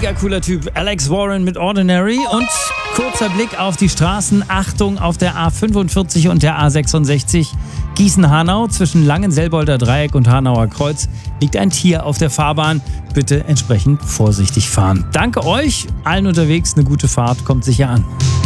Mega cooler Typ. Alex Warren mit Ordinary. Und kurzer Blick auf die Straßen. Achtung, auf der A45 und der A66 Gießen-Hanau zwischen Langenselbolder Dreieck und Hanauer Kreuz liegt ein Tier auf der Fahrbahn. Bitte entsprechend vorsichtig fahren. Danke euch, allen unterwegs eine gute Fahrt, kommt sicher an.